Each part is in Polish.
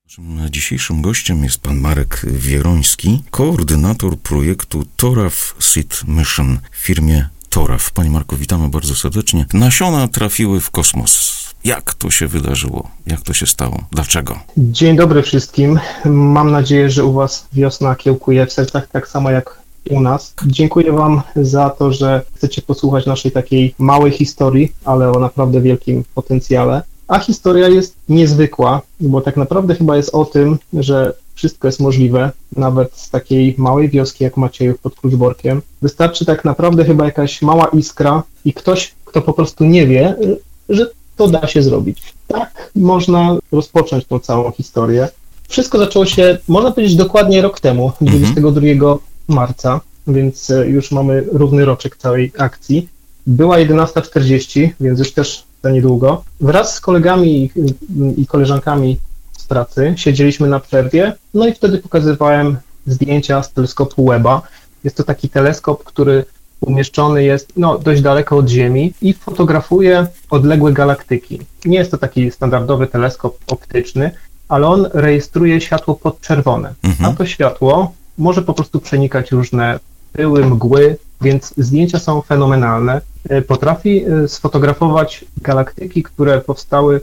Naszym dzisiejszym gościem jest pan Marek Wieroński, koordynator projektu TORAF Seed Mission w firmie TORAF. Panie Marku, witamy bardzo serdecznie. Nasiona trafiły w kosmos. Jak to się wydarzyło? Jak to się stało? Dlaczego? Dzień dobry wszystkim. Mam nadzieję, że u was wiosna kiełkuje w sercach tak samo jak u nas. Dziękuję wam za to, że chcecie posłuchać naszej takiej małej historii, ale o naprawdę wielkim potencjale. A historia jest niezwykła, bo tak naprawdę chyba jest o tym, że wszystko jest możliwe, nawet z takiej małej wioski jak Maciejów pod Kluczborkiem. Wystarczy tak naprawdę chyba jakaś mała iskra i ktoś, kto po prostu nie wie, że to da się zrobić. Tak można rozpocząć tą całą historię. Wszystko zaczęło się, można powiedzieć, dokładnie rok temu, 22 marca, więc już mamy równy roczek całej akcji. Była 11:40, więc już też za niedługo. Wraz z kolegami i koleżankami z pracy siedzieliśmy na przerwie, no i wtedy pokazywałem zdjęcia z teleskopu Webba. Jest to taki teleskop, który umieszczony jest dość daleko od Ziemi i fotografuje odległe galaktyki. Nie jest to taki standardowy teleskop optyczny, ale on rejestruje światło podczerwone, a to światło może po prostu przenikać różne pyły, mgły, więc zdjęcia są fenomenalne. Potrafi sfotografować galaktyki, które powstały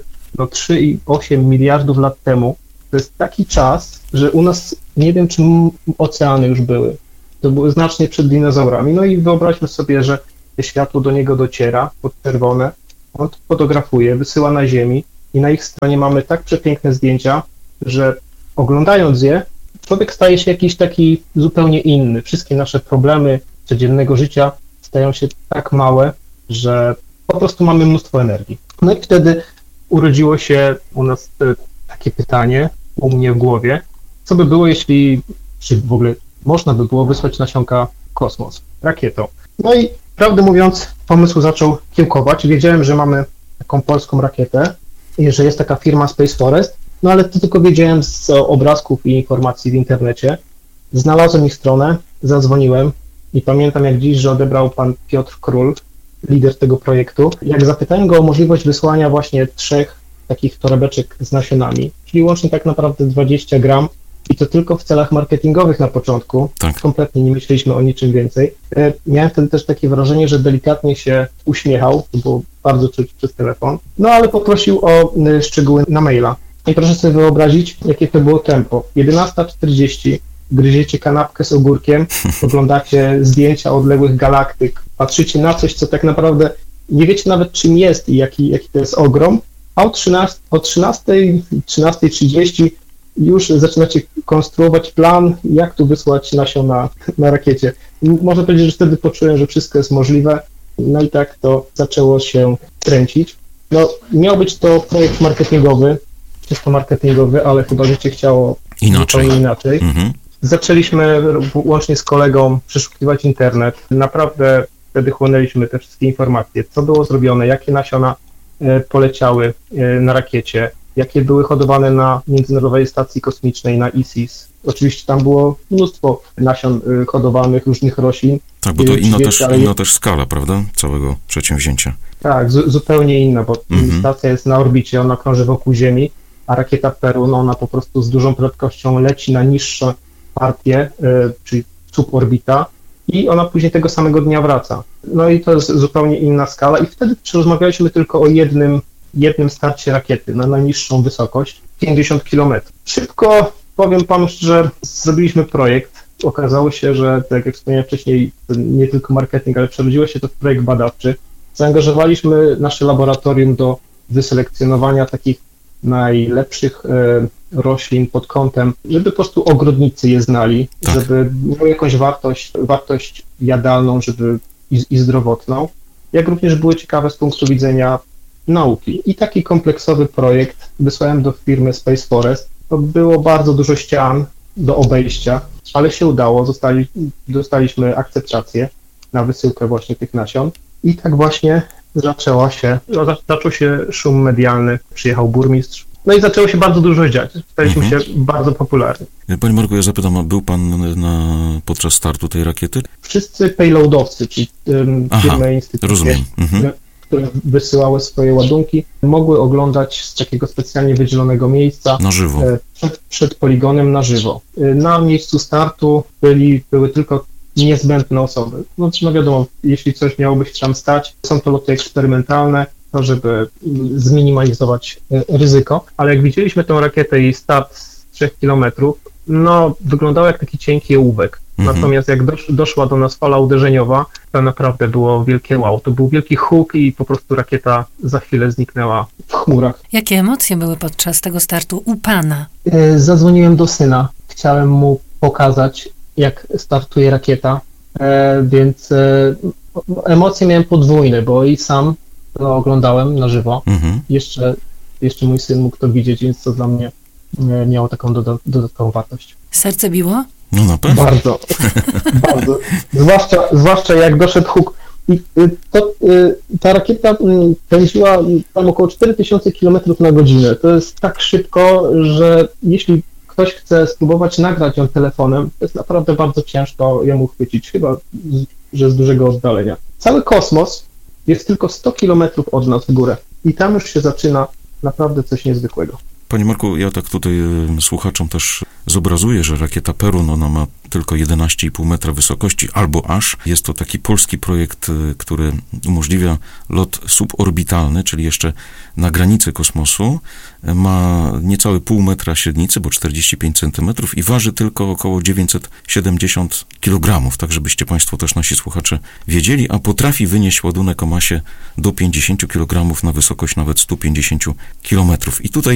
3,8 miliardów lat temu. To jest taki czas, że u nas nie wiem, czy oceany już były. To były znacznie przed dinozaurami. No i wyobraźmy sobie, że światło do niego dociera, podczerwone, on to fotografuje, wysyła na Ziemi i na ich stronie mamy tak przepiękne zdjęcia, że oglądając je, człowiek staje się jakiś taki zupełnie inny. Wszystkie nasze problemy codziennego życia stają się tak małe, że po prostu mamy mnóstwo energii. No i wtedy urodziło się u nas takie pytanie u mnie w głowie, co by było, czy w ogóle można by było wysłać nasionka w kosmos rakietą. No i prawdę mówiąc, pomysł zaczął kiełkować. Wiedziałem, że mamy taką polską rakietę i że jest taka firma Space Forest, no ale to tylko wiedziałem z obrazków i informacji w internecie. Znalazłem ich stronę, zadzwoniłem i pamiętam jak dziś, że odebrał pan Piotr Król, lider tego projektu. Jak zapytałem go o możliwość wysłania właśnie 3 takich torebeczek z nasionami, czyli łącznie tak naprawdę 20 gram, i to tylko w celach marketingowych na początku, Tak. Kompletnie nie myśleliśmy o niczym więcej. Miałem wtedy też takie wrażenie, że delikatnie się uśmiechał, to było bardzo czuć przez telefon, no ale poprosił o szczegóły na maila. I proszę sobie wyobrazić, jakie to było tempo. 11:40, gryziecie kanapkę z ogórkiem, oglądacie zdjęcia odległych galaktyk, patrzycie na coś, co tak naprawdę nie wiecie nawet czym jest i jaki to jest ogrom, a o 13:30 już zaczynacie konstruować plan, jak tu wysłać nasiona na rakiecie. Można powiedzieć, że wtedy poczułem, że wszystko jest możliwe, no i tak to zaczęło się kręcić. No, miał być to projekt marketingowy, czysto marketingowy, ale chyba życie chciało zupełnie inaczej. Zaczęliśmy łącznie z kolegą przeszukiwać internet. Naprawdę wtedy chłonęliśmy te wszystkie informacje, co było zrobione, jakie nasiona poleciały na rakiecie, jakie były hodowane na Międzynarodowej Stacji Kosmicznej, na ISIS. Oczywiście tam było mnóstwo nasion hodowanych, różnych roślin. Tak, bo to inna też skala, prawda, całego przedsięwzięcia. Tak, zupełnie inna, bo stacja jest na orbicie, ona krąży wokół Ziemi, a rakieta Perun, ona po prostu z dużą prędkością leci na niższe partie, czyli suborbita, i ona później tego samego dnia wraca. No i to jest zupełnie inna skala i wtedy rozmawialiśmy tylko o jednym starcie rakiety na najniższą wysokość, 50 km. Szybko, powiem panu szczerze, zrobiliśmy projekt. Okazało się, że tak jak wspomniałem wcześniej, nie tylko marketing, ale przerodziło się to w projekt badawczy. Zaangażowaliśmy nasze laboratorium do wyselekcjonowania takich najlepszych roślin pod kątem, żeby po prostu ogrodnicy je znali, tak, żeby miały jakąś wartość jadalną, żeby i zdrowotną, jak również były ciekawe z punktu widzenia nauki. I taki kompleksowy projekt wysłałem do firmy Space Forest. To było bardzo dużo ścian do obejścia, ale się udało, dostaliśmy akceptację na wysyłkę właśnie tych nasion i tak właśnie zaczął się szum medialny, przyjechał burmistrz, no i zaczęło się bardzo dużo dziać, staliśmy się bardzo popularni. Panie Marku, ja zapytam, a był pan podczas startu tej rakiety? Wszyscy payloadowcy, czyli firmy, instytucje, rozumiem. które wysyłały swoje ładunki, mogły oglądać z takiego specjalnie wydzielonego miejsca Na żywo. Przed poligonem na żywo. Na miejscu startu były tylko niezbędne osoby. No wiadomo, jeśli coś miałoby się tam stać, są to loty eksperymentalne, to żeby zminimalizować ryzyko, ale jak widzieliśmy tę rakietę i start z 3 kilometrów, no wyglądał jak taki cienki ołówek. Natomiast jak doszła do nas fala uderzeniowa, to naprawdę było wielkie wow. To był wielki huk i po prostu rakieta za chwilę zniknęła w chmurach. Jakie emocje były podczas tego startu u pana? Zadzwoniłem do syna. Chciałem mu pokazać, jak startuje rakieta, więc emocje miałem podwójne, bo i sam to oglądałem na żywo. Jeszcze mój syn mógł to widzieć, więc to dla mnie miało taką dodatkową wartość. Serce biło? No na pewno. Bardzo, bardzo. Zwłaszcza jak doszedł huk. I ta rakieta pędziła tam około 4000 km na godzinę. To jest tak szybko, że jeśli ktoś chce spróbować nagrać ją telefonem, to jest naprawdę bardzo ciężko ją uchwycić, chyba że z dużego oddalenia. Cały kosmos jest tylko 100 km od nas w górę i tam już się zaczyna naprawdę coś niezwykłego. Panie Marku, ja tak tutaj słuchaczom też zobrazuję, że rakieta Perun, ona ma tylko 11,5 metra wysokości, albo aż. Jest to taki polski projekt, który umożliwia lot suborbitalny, czyli jeszcze na granicy kosmosu. Ma niecałe pół metra średnicy, bo 45 centymetrów i waży tylko około 970 kg, tak żebyście Państwo też nasi słuchacze wiedzieli, a potrafi wynieść ładunek o masie do 50 kg na wysokość nawet 150 km. I tutaj